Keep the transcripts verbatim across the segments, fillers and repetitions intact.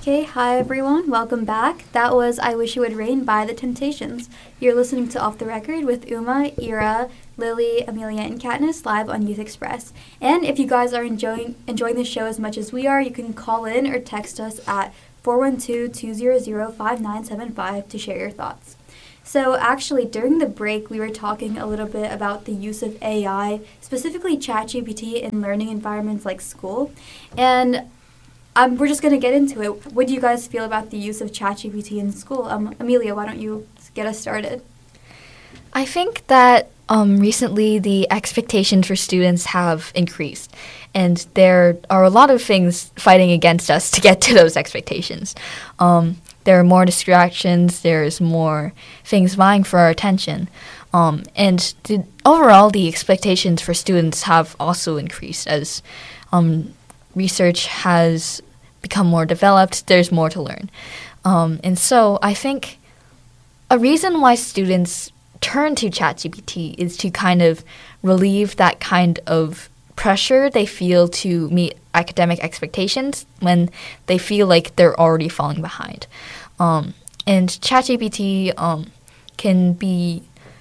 Okay, hi everyone, welcome back. That was I Wish It Would Rain by The Temptations. You're listening to Off the Record with Uma, Ira, Lily, Amelia, and Katniss live on Youth Express. And if you guys are enjoying enjoying the show as much as we are, you can call in or text us at four one two, two zero zero, five nine seven five to share your thoughts. So actually, during the break, we were talking a little bit about the use of A I, specifically ChatGPT, in learning environments like school. And Um, we're just going to get into it. What do you guys feel about the use of ChatGPT in school? Um, Amelia, why don't you get us started? I think that um, recently the expectations for students have increased, and there are a lot of things fighting against us to get to those expectations. Um, there are more distractions, there's more things vying for our attention, um, and the, overall the expectations for students have also increased as um, research has become more developed, there's more to learn. Um, and so I think a reason why students turn to ChatGPT is to kind of relieve that kind of pressure they feel to meet academic expectations when they feel like they're already falling behind. Um, and ChatGPT um, can be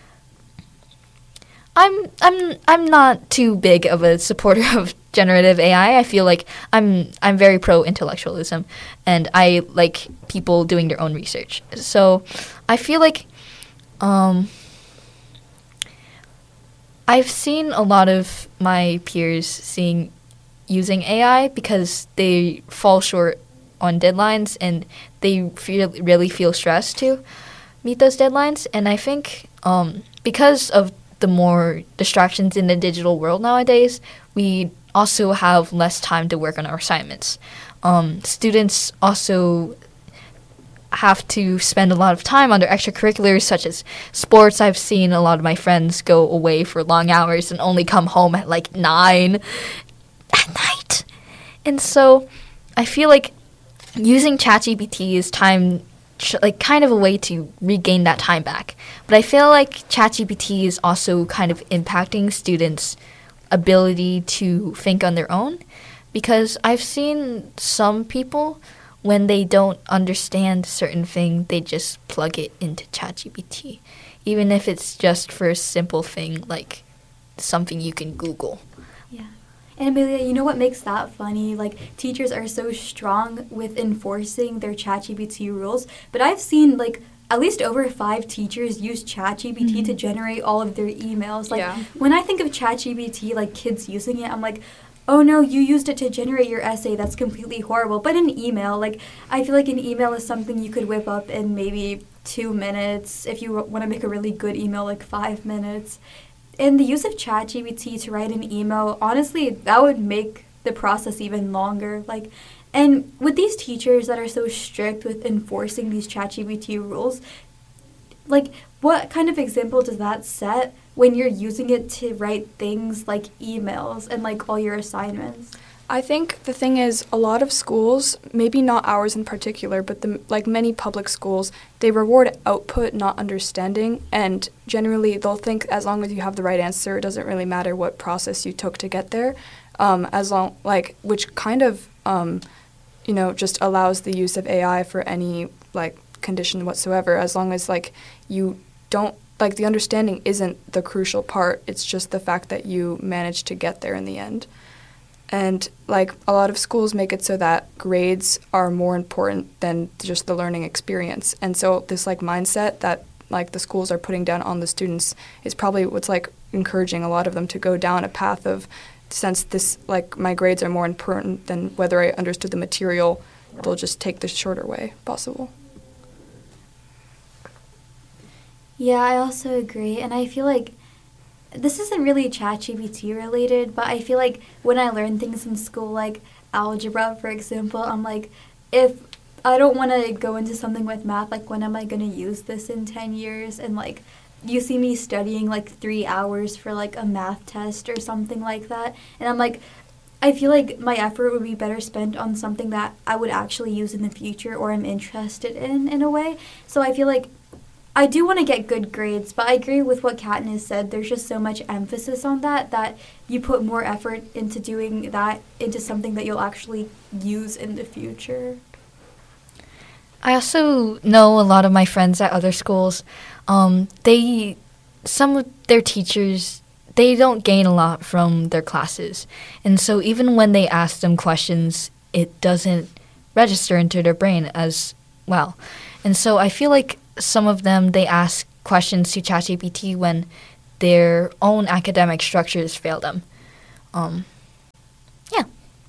I'm I'm I'm not too big of a supporter of generative A I. I feel like I'm I'm very pro intellectualism, and I like people doing their own research. So I feel like um, I've seen a lot of my peers seeing using A I because they fall short on deadlines and they feel really feel stressed to meet those deadlines. And I think um, because of the more distractions in the digital world nowadays, we also have less time to work on our assignments. Um, students also have to spend a lot of time on their extracurriculars, such as sports. I've seen a lot of my friends go away for long hours and only come home at like nine at night. And so I feel like using ChatGPT is time like kind of a way to regain that time back. But I feel like ChatGPT is also kind of impacting students' ability to think on their own, because I've seen some people, when they don't understand a certain thing, they just plug it into ChatGPT, even if it's just for a simple thing like something you can Google. Yeah. And Amelia, you know what makes that funny? Like, teachers are so strong with enforcing their ChatGPT rules, but I've seen, like, at least over five teachers use ChatGPT mm-hmm. to generate all of their emails. Like, yeah. When I think of ChatGPT, like, kids using it, I'm like, oh, no, you used it to generate your essay. That's completely horrible. But an email, like, I feel like an email is something you could whip up in maybe two minutes. If you want to make a really good email, like, five minutes. And the use of ChatGPT to write an email, honestly, that would make the process even longer. Like, and with these teachers that are so strict with enforcing these ChatGPT rules, like, what kind of example does that set when you're using it to write things like emails and, like, all your assignments? I think the thing is, a lot of schools, maybe not ours in particular, but the, like many public schools, they reward output, not understanding, and generally they'll think as long as you have the right answer, it doesn't really matter what process you took to get there, um, as long, like, which kind of, um, you know, just allows the use of A I for any, like, condition whatsoever, as long as, like, you don't, like, the understanding isn't the crucial part, it's just the fact that you managed to get there in the end. And, like, a lot of schools make it so that grades are more important than just the learning experience. And so this, like, mindset that, like, the schools are putting down on the students is probably what's, like, encouraging a lot of them to go down a path of, since this, like, my grades are more important than whether I understood the material, they'll just take the shorter way possible. Yeah, I also agree. And I feel like this isn't really ChatGPT related, but I feel like when I learn things in school, like algebra, for example, I'm like, if I don't want to go into something with math, like, when am I going to use this in ten years? And, like, you see me studying, like, three hours for, like, a math test or something like that. And I'm like, I feel like my effort would be better spent on something that I would actually use in the future or I'm interested in, in a way. So I feel like I do want to get good grades, but I agree with what Katniss said. There's just so much emphasis on that that you put more effort into doing that into something that you'll actually use in the future. I also know a lot of my friends at other schools. Um, they, some of their teachers, they don't gain a lot from their classes. And so even when they ask them questions, it doesn't register into their brain as well. And so I feel like some of them, they ask questions to ChatGPT when their own academic structures fail them. Um, yeah.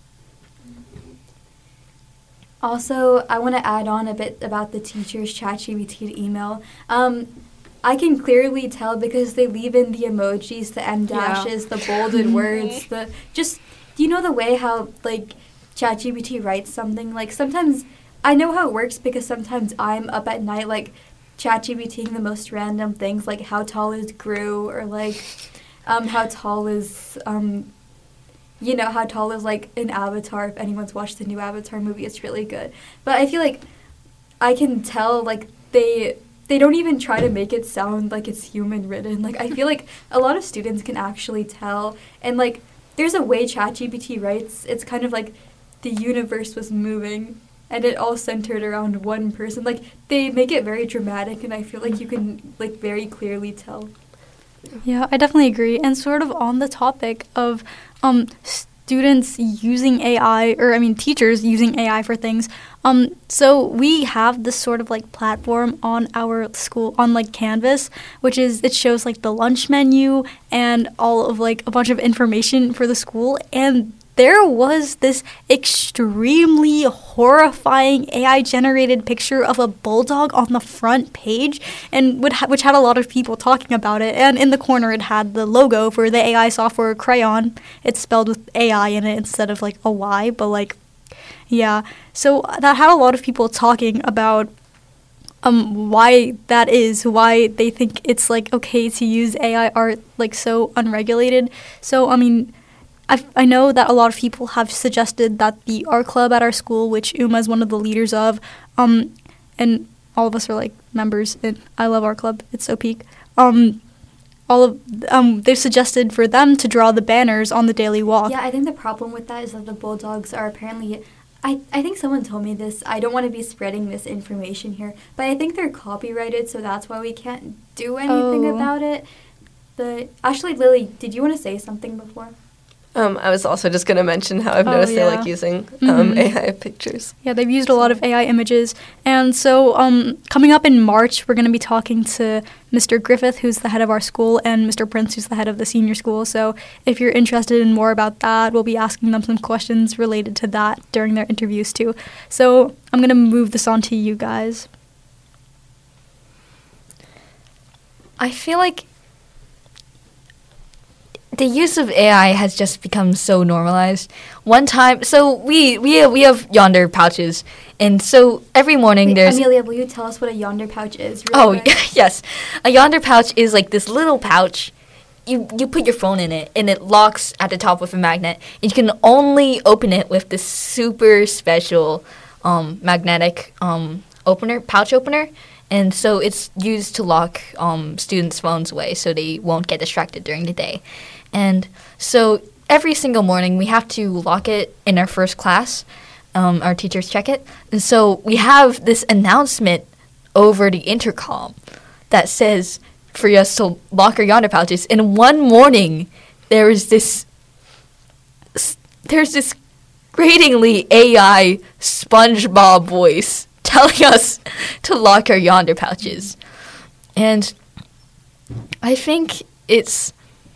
Also, I want to add on a bit about the teachers' ChatGPT email. Um, I can clearly tell because they leave in the emojis, the M dashes, yeah. the bolded words, the just, do you know the way how, like, ChatGPT writes something? Like, sometimes, I know how it works because sometimes I'm up at night, like, ChatGPTing the most random things, like how tall is Gru, or, like, um, how tall is, um, you know, how tall is, like, an Avatar. If anyone's watched the new Avatar movie, it's really good. But I feel like I can tell, like, they... They don't even try to make it sound like it's human written. Like, I feel like a lot of students can actually tell. And, like, there's a way ChatGPT writes. It's kind of like the universe was moving and it all centered around one person. Like, they make it very dramatic, and I feel like you can, like, very clearly tell. Yeah, I definitely agree. And sort of on the topic of um, students using A I, or I mean teachers using A I for things, Um, so we have this sort of like platform on our school, on like Canvas, which is, it shows like the lunch menu and all of like a bunch of information for the school. And there was this extremely horrifying A I generated picture of a bulldog on the front page, and would ha- which had a lot of people talking about it. And in the corner it had the logo for the A I software Crayon. It's spelled with A I in it instead of like a Y, but like, yeah, so that had a lot of people talking about um why that is, why they think it's like okay to use A I art like so unregulated. So I mean, I I know that a lot of people have suggested that the art club at our school, which Uma is one of the leaders of, um, and all of us are like members in I Love Art Club. It's so peak. Um, all of um they've suggested for them to draw the banners on the daily walk. Yeah, I think the problem with that is that the bulldogs are apparently. I, I think someone told me this. I don't want to be spreading this information here, but I think they're copyrighted, so that's why we can't do anything Oh. about it. But actually, Lily, did you want to say something before? Um, I was also just going to mention how I've Oh, noticed they yeah. like using um, Mhm. A I pictures. Yeah, they've used a lot of A I images. And so um, coming up in March, we're going to be talking to Mister Griffith, who's the head of our school, and Mister Prince, who's the head of the senior school. So if you're interested in more about that, we'll be asking them some questions related to that during their interviews too. So I'm going to move this on to you guys. I feel like the use of A I has just become so normalized. One time, so we we have, we have Yonder pouches, and so every morning Wait, there's. Amelia, will you tell us what a Yonder pouch is? Really Oh quick? yes, a Yonder pouch is like this little pouch. You you put your phone in it, and it locks at the top with a magnet. And you can only open it with this super special um, magnetic um, opener, pouch opener. And so it's used to lock um, students' phones away so they won't get distracted during the day. And so every single morning we have to lock it in our first class. Um, our teachers check it. And so we have this announcement over the intercom that says for us to lock our Yonder pouches. And one morning there is this, there's this gratingly A I SpongeBob voice telling us to lock our Yonder pouches. And I think it's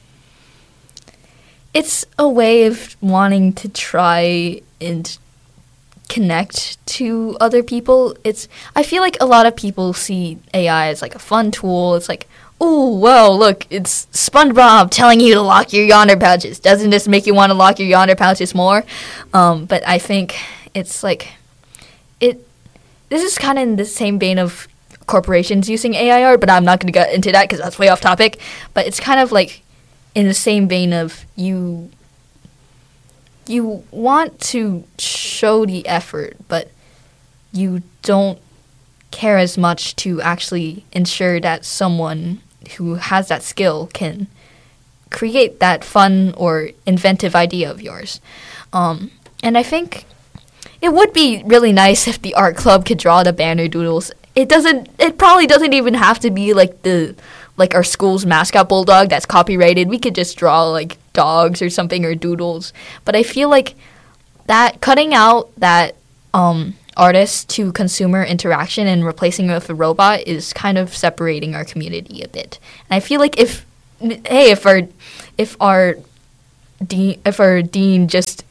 it's a way of wanting to try and connect to other people. It's I feel like a lot of people see A I as like a fun tool. It's like, oh, well, look, it's SpongeBob telling you to lock your Yonder pouches. Doesn't this make you want to lock your Yonder pouches more? Um, but I think it's like it. This is kind of in the same vein of corporations using A I art, but I'm not going to get into that because that's way off topic. But it's kind of like in the same vein of you you want to show the effort, but you don't care as much to actually ensure that someone who has that skill can create that fun or inventive idea of yours. Um, and I think it would be really nice if the art club could draw the banner doodles. It doesn't. It probably doesn't even have to be like the like our school's mascot bulldog that's copyrighted. We could just draw like dogs or something or doodles. But I feel like that cutting out that um, artist to consumer interaction and replacing it with a robot is kind of separating our community a bit. And I feel like if hey, if our if our dean if our dean just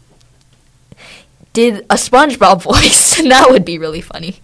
did a SpongeBob voice, that would be really funny.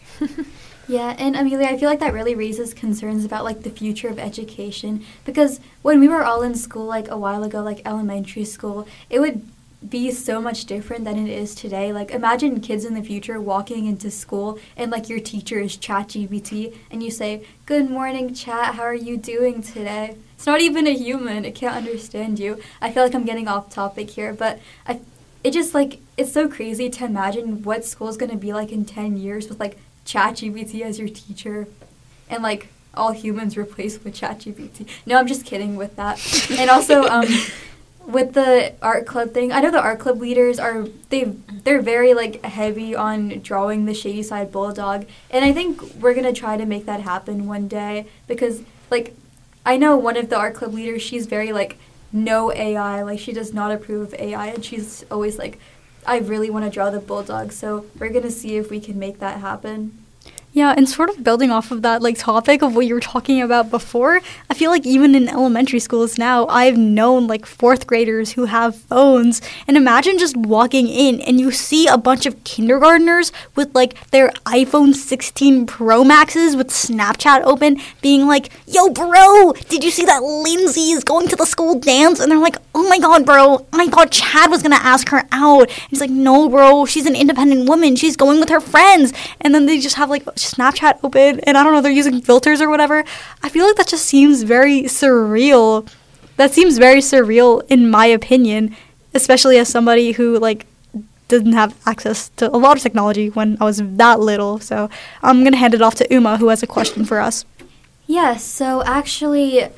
Yeah, and Amelia, I feel like that really raises concerns about like the future of education, because when we were all in school like a while ago, like elementary school, it would be so much different than it is today. Like imagine kids in the future walking into school and like your teacher is ChatGPT and you say, "Good morning, Chat, how are you doing today?" It's not even a human. It can't understand you. I feel like I'm getting off topic here, but I it just like it's so crazy to imagine what school's going to be like in ten years with like ChatGPT as your teacher, and like all humans replaced with ChatGPT. No, I'm just kidding with that. And also, um, with the art club thing, I know the art club leaders are they they're very like heavy on drawing the Shadyside Bulldog, and I think we're gonna try to make that happen one day, because like I know one of the art club leaders, she's very like no A I, like she does not approve of A I, and she's always like, I really want to draw the bulldog, so we're going to see if we can make that happen. Yeah, and sort of building off of that like topic of what you were talking about before, I feel like even in elementary schools now, I've known like fourth graders who have phones, and imagine just walking in and you see a bunch of kindergartners with like their iPhone sixteen Pro Maxes with Snapchat open being like, "Yo bro, did you see that Lindsay is going to the school dance?" And they're like, "Oh my god bro, I thought Chad was gonna ask her out." And he's like, "No bro, she's an independent woman, she's going with her friends." And then they just have like Snapchat open, and I don't know, they're using filters or whatever. I feel like that just seems very surreal. That seems very surreal in my opinion, especially as somebody who like didn't have access to a lot of technology when I was that little. So I'm gonna hand it off to Uma, who has a question for us. Yes, so actually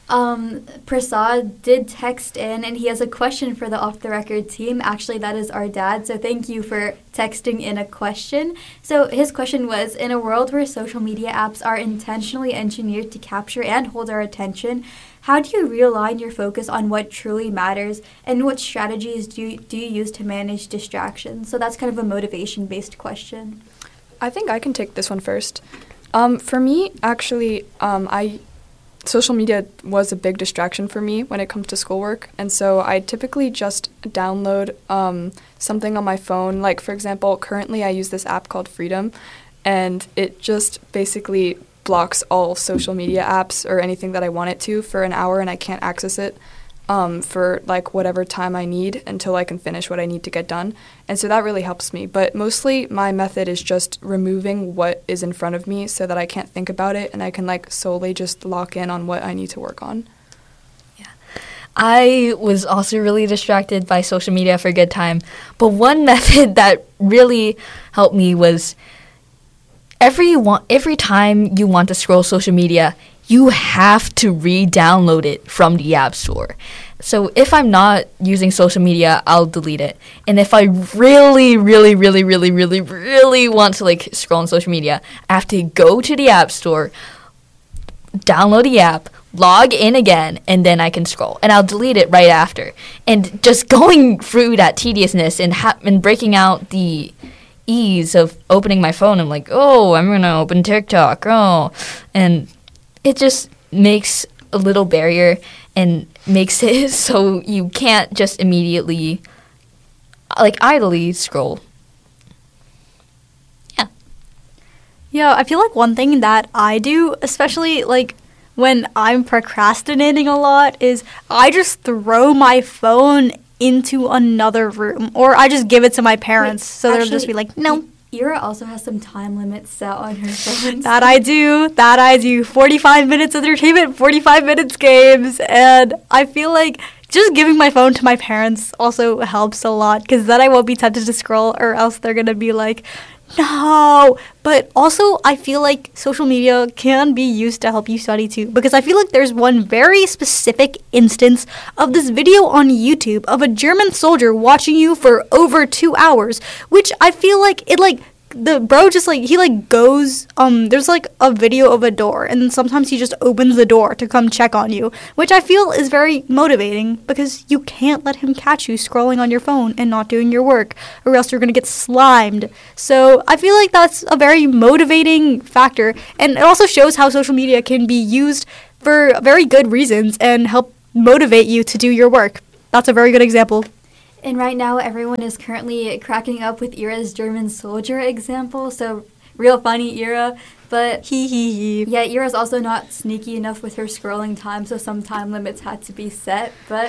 um, Prasad did text in, and he has a question for the Off the Record team. Actually, that is our dad, so thank you for texting in a question. So his question was, in a world where social media apps are intentionally engineered to capture and hold our attention, how do you realign your focus on what truly matters, and what strategies do you, do you use to manage distractions? So that's kind of a motivation-based question. I think I can take this one first. Um, for me, actually, um, I social media was a big distraction for me when it comes to schoolwork, and so I typically just download um, something on my phone. Like, for example, currently I use this app called Freedom, and it just basically blocks all social media apps or anything that I want it to for an hour, and I can't access it um, for like whatever time I need until I can finish what I need to get done. And so that really helps me. But mostly my method is just removing what is in front of me so that I can't think about it, and I can like solely just lock in on what I need to work on. Yeah. I was also really distracted by social media for a good time. But one method that really helped me was every want, every time you want to scroll social media, you have to re-download it from the App Store. So if I'm not using social media, I'll delete it. And if I really, really, really, really, really, really want to like scroll on social media, I have to go to the App Store, download the app, log in again, and then I can scroll. And I'll delete it right after. And just going through that tediousness and ha- and breaking out the ease of opening my phone, I'm like, oh, I'm gonna open TikTok. Oh, and it just makes a little barrier and makes it so you can't just immediately, like, idly scroll. Yeah. Yeah, I feel like one thing that I do, especially, like, when I'm procrastinating a lot, is I just throw my phone into another room, or I just give it to my parents, Wait, so actually, they'll just be like, no. Ira also has some time limits set on her phone. That I do. That I do. forty-five minutes entertainment, forty-five minutes games. And I feel like just giving my phone to my parents also helps a lot because then I won't be tempted to scroll or else they're going to be like, no. But also, I feel like social media can be used to help you study too because I feel like there's one very specific instance of this video on YouTube of a German soldier watching you for over two hours, which I feel like it like the bro just like he like goes um there's like a video of a door and sometimes he just opens the door to come check on you, which I feel is very motivating because you can't let him catch you scrolling on your phone and not doing your work or else you're going to get slimed. So I feel like that's a very motivating factor, and it also shows how social media can be used for very good reasons and help motivate you to do your work. That's a very good example. And right now, everyone is currently cracking up with Ira's German soldier example. So, real funny, Ira. But, Hee hee hee. yeah, Ira's also not sneaky enough with her scrolling time, so some time limits had to be set. But,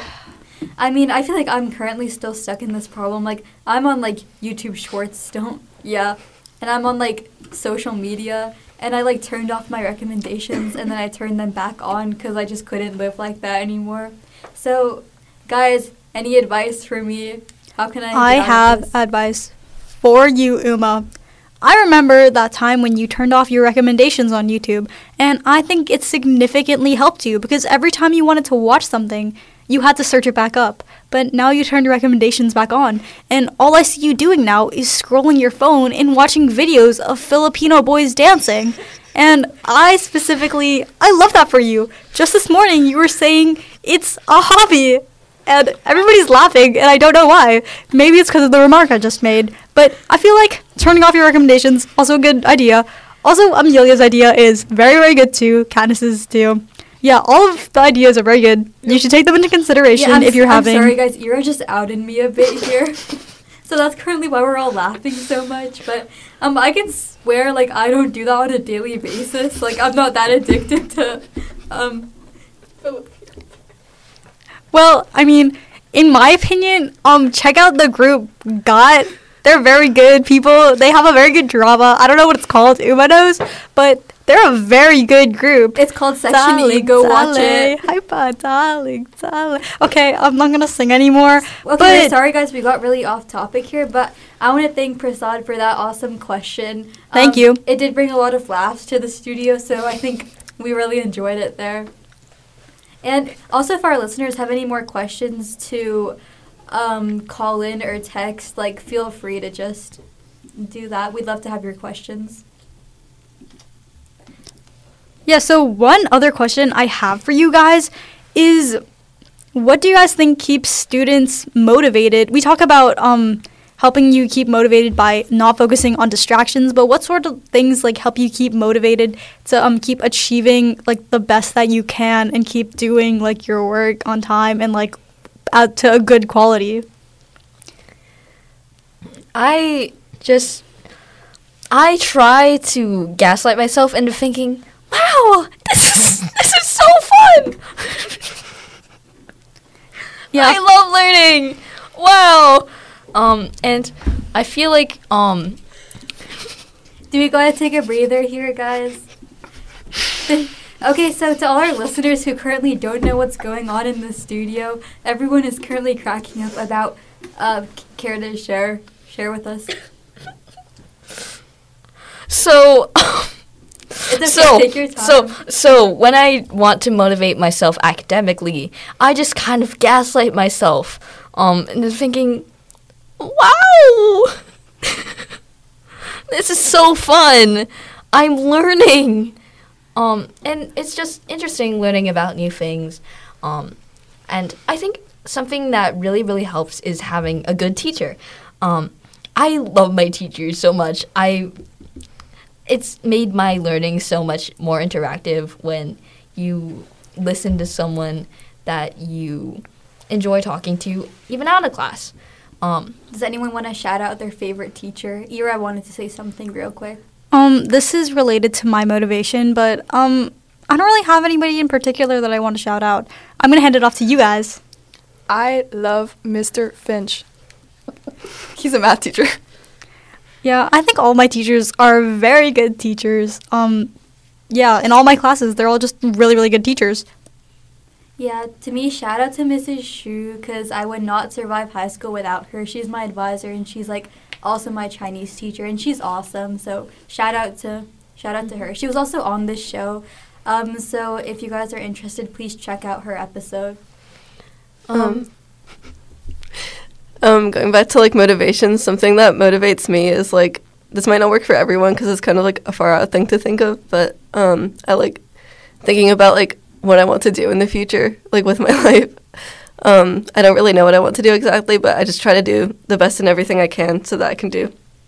I mean, I feel like I'm currently still stuck in this problem. Like, I'm on, like, YouTube Shorts, don't, yeah. And I'm on, like, social media. And I, like, turned off my recommendations, and then I turned them back on because I just couldn't live like that anymore. So, guys, any advice for me? How can I get I out of have this? advice for you, Uma. I remember that time when you turned off your recommendations on YouTube, and I think it significantly helped you because every time you wanted to watch something, you had to search it back up. But now you turned your recommendations back on, and all I see you doing now is scrolling your phone and watching videos of Filipino boys dancing. And I specifically, I love that for you. Just this morning, you were saying it's a hobby. And everybody's laughing, and I don't know why. Maybe it's because of the remark I just made. But I feel like turning off your recommendations, also a good idea. Also, Amelia's idea is very, very good too. Katniss's too. Yeah, all of the ideas are very good. You should take them into consideration Yeah, I'm if you're s- having... I'm sorry, guys. Ira just outed me a bit here. So that's currently why we're all laughing so much. But um, I can swear, like, I don't do that on a daily basis. Like, I'm not that addicted to... um. Well, I mean, in my opinion, um, check out the group Got. They're very good people. They have a very good drama. I don't know what it's called, Uma knows, but they're a very good group. It's called Section E. Go watch it. Hyper, darling, darling. Okay, I'm not gonna sing anymore. Okay, but sorry guys, we got really off topic here, but I want to thank Prasad for that awesome question. Thank Um, you. It did bring a lot of laughs to the studio, so I think we really enjoyed it there. And also, if our listeners have any more questions to um, call in or text, like, feel free to just do that. We'd love to have your questions. Yeah, so one other question I have for you guys is, what do you guys think keeps students motivated? We talk about um, helping you keep motivated by not focusing on distractions, but what sort of things like help you keep motivated to um keep achieving like the best that you can and keep doing like your work on time and like out to a good quality? I just I try to gaslight myself into thinking, wow, this is this is so fun. Yeah. I love learning. Wow. Um and I feel like um Do we gotta take a breather here, guys? Okay, so to all our listeners who currently don't know what's going on in the studio, everyone is currently cracking up about, uh, care to share, share with us? so It's okay, so take your time. so so when I want to motivate myself academically, I just kind of gaslight myself um into thinking, wow, this is so fun. I'm learning. Um, and it's just interesting learning about new things. Um, and I think something that really, really helps is having a good teacher. Um, I love my teachers so much. I, it's made my learning so much more interactive when you listen to someone that you enjoy talking to, even out of class. Um, Does anyone want to shout out their favorite teacher? Ira wanted to say something real quick. Um, this is related to my motivation, but um, I don't really have anybody in particular that I want to shout out. I'm gonna hand it off to you guys. I love Mister Finch. He's a math teacher. Yeah, I think all my teachers are very good teachers. Um, yeah, in all my classes, they're all just really, really good teachers. Yeah, to me, shout out to Missus Shu, because I would not survive high school without her. She's my advisor, and she's like also my Chinese teacher, and she's awesome. So shout out to shout out to her. She was also on this show. Um, so if you guys are interested, please check out her episode. Um, um, going back to like motivation, something that motivates me is like, this might not work for everyone because it's kind of like a far out thing to think of, but um, I like thinking about like what I want to do in the future, like with my life. Um, I don't really know what I want to do exactly, but I just try to do the best in everything I can so that I can do.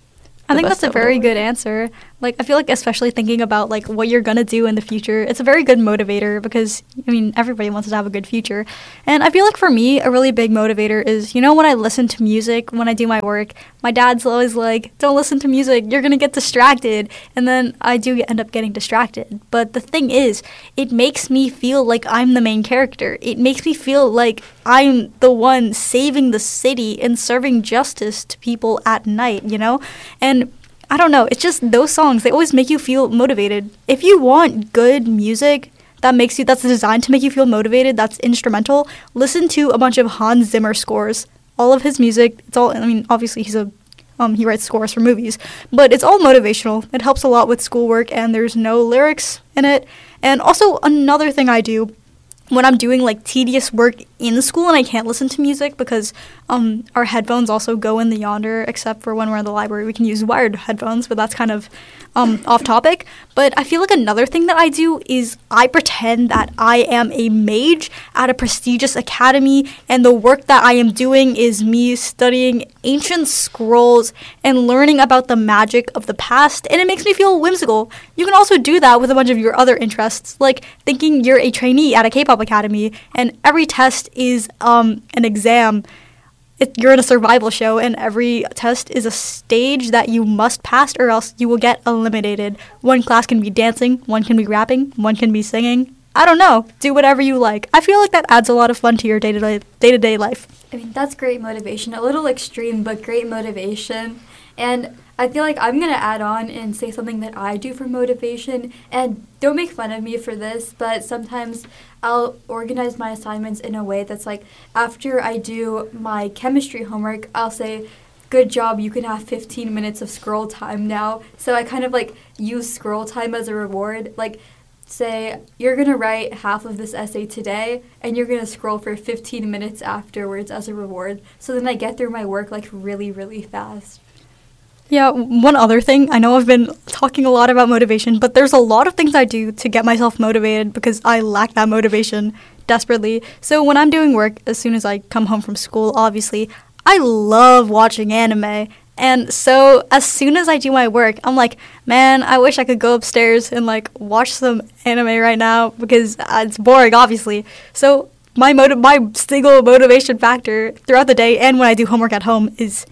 I the think best that's a at what I very want. good answer. Like, I feel like especially thinking about, like, what you're going to do in the future, it's a very good motivator because, I mean, everybody wants to have a good future. And I feel like for me, a really big motivator is, you know, when I listen to music, when I do my work, my dad's always like, don't listen to music, you're going to get distracted. And then I do end up getting distracted. But the thing is, it makes me feel like I'm the main character. It makes me feel like I'm the one saving the city and serving justice to people at night, you know? And I don't know, it's just those songs, they always make you feel motivated. If you want good music that makes you, that's designed to make you feel motivated, that's instrumental, listen to a bunch of Hans Zimmer scores. All of his music, it's all, I mean, obviously he's a, um, he writes scores for movies, but it's all motivational. It helps a lot with schoolwork and there's no lyrics in it. And also another thing I do when I'm doing like tedious work in school and I can't listen to music because um, our headphones also go in the yonder, except for when we're in the library we can use wired headphones, but that's kind of um, off topic. But I feel like another thing that I do is I pretend that I am a mage at a prestigious academy and the work that I am doing is me studying ancient scrolls and learning about the magic of the past, and it makes me feel whimsical. You can also do that with a bunch of your other interests, like thinking you're a trainee at a K-pop academy and every test is um, an exam. It, you're in a survival show and every test is a stage that you must pass or else you will get eliminated. One class can be dancing, one can be rapping, one can be singing. I don't know. Do whatever you like. I feel like that adds a lot of fun to your day-to-day, day-to-day life. I mean, that's great motivation. A little extreme, but great motivation. And I feel like I'm going to add on and say something that I do for motivation. And don't make fun of me for this, but sometimes I'll organize my assignments in a way that's like, after I do my chemistry homework, I'll say, good job, you can have fifteen minutes of scroll time now. So I kind of like use scroll time as a reward. Like, say, you're going to write half of this essay today, and you're going to scroll for fifteen minutes afterwards as a reward. So then I get through my work like really, really fast. Yeah, one other thing, I know I've been talking a lot about motivation, but there's a lot of things I do to get myself motivated because I lack that motivation desperately. So when I'm doing work, as soon as I come home from school, obviously, I love watching anime. And so as soon as I do my work, I'm like, man, I wish I could go upstairs and like watch some anime right now because uh, it's boring, obviously. So my motiv- my single motivation factor throughout the day and when I do homework at home is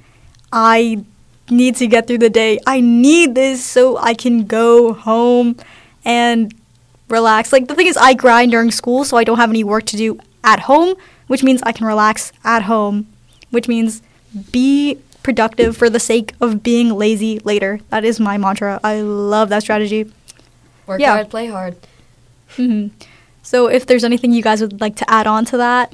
I need to get through the day. I need this so I can go home and relax. Like, the thing is, I grind during school, so I don't have any work to do at home, which means I can relax at home, which means be productive for the sake of being lazy later. That is my mantra. I love that strategy. Work Yeah. hard, play hard. hmm So if there's anything you guys would like to add on to that.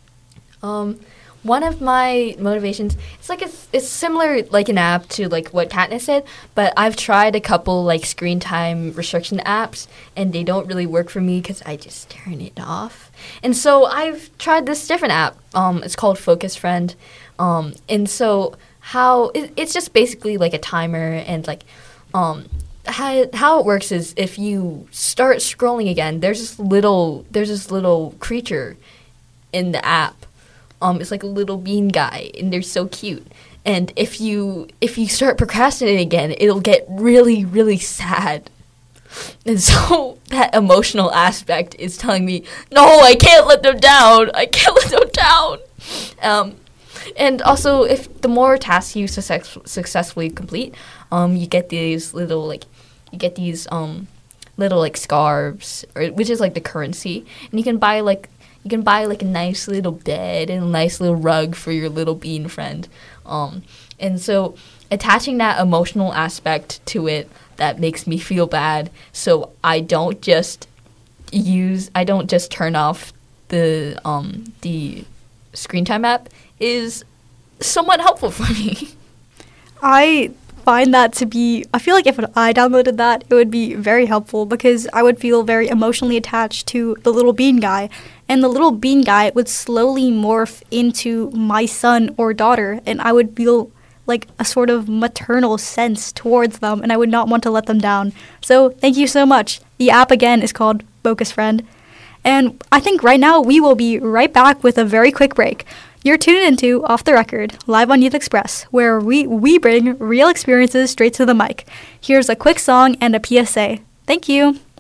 Um, one of my motivations, it's like it's, it's similar like an app to like what Katniss said, but I've tried a couple like screen time restriction apps and they don't really work for me because I just turn it off. And so I've tried this different app. Um, it's called Focus Friend. Um, and so how it, it's just basically like a timer and like um. How it, how it works is if you start scrolling again, there's this little there's this little creature in the app. Um, it's like a little bean guy, and they're so cute. And if you if you start procrastinating again, it'll get really really sad. And so that emotional aspect is telling me, no, I can't let them down. I can't let them down. Um, and also, if the more tasks you success- successfully complete, um, you get these little like. You get these um little like scarves, or which is like the currency, and you can buy like you can buy like a nice little bed and a nice little rug for your little bean friend. Um, and so attaching that emotional aspect to it that makes me feel bad, so I don't just use I don't just turn off the um the Screen Time app is somewhat helpful for me. I find that to be, I feel like if I downloaded that, it would be very helpful because I would feel very emotionally attached to the little bean guy. And the little bean guy would slowly morph into my son or daughter, and I would feel like a sort of maternal sense towards them, and I would not want to let them down. So thank you so much. The app again is called Focus Friend. And I think right now we will be right back with a very quick break. You're tuned into Off the Record, live on Youth Express, where we, we bring real experiences straight to the mic. Here's a quick song and a P S A. Thank you.